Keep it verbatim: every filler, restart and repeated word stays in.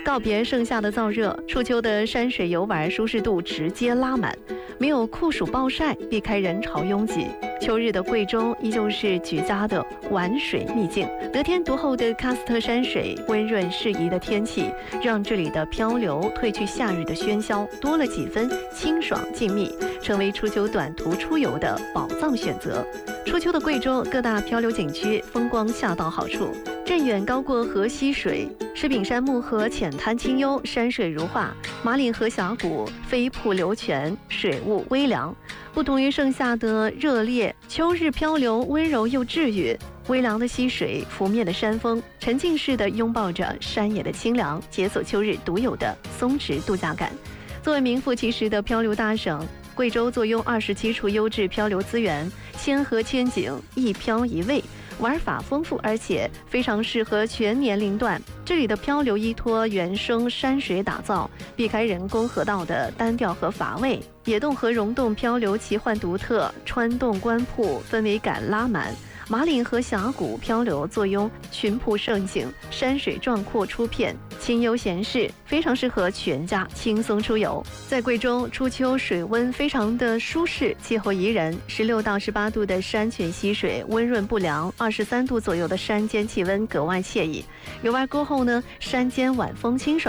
告别盛夏的燥热，初秋的山水游玩舒适度直接拉满，没有酷暑暴晒，避开人潮拥挤。秋日的贵州依旧是绝佳的玩水秘境，得天独厚的喀斯特山水，温润适宜的天气，让这里的漂流褪去夏日的喧嚣，多了几分清爽静谧，成为初秋短途出游的宝藏选择。初秋的贵州各大漂流景区风光恰到好处，镇远高过河溪水，石屏山木河浅滩清幽，山水如画；马岭河峡谷飞瀑流泉，水雾微凉。不同于盛夏的热烈，秋日漂流温柔又治愈。微凉的溪水，拂面的山峰，沉浸式地拥抱着山野的清凉，解锁秋日独有的松弛度假感。作为名副其实的漂流大省，贵州坐拥二十七处优质漂流资源，千河千景，一漂一味，玩法丰富，而且非常适合全年龄段。这里的漂流依托原生山水打造，避开人工河道的单调和乏味，野洞和溶洞漂流奇幻独特，穿洞观瀑氛围感拉满。马岭河峡谷漂流坐拥群瀑胜景，山水壮阔出片，清幽闲适，非常适合全家轻松出游。在贵州初秋水温非常的舒适，气候宜人，十六到十八度的山泉溪水温润不凉，二十三度左右的山间气温格外惬意。游玩过后呢，山间晚风清爽。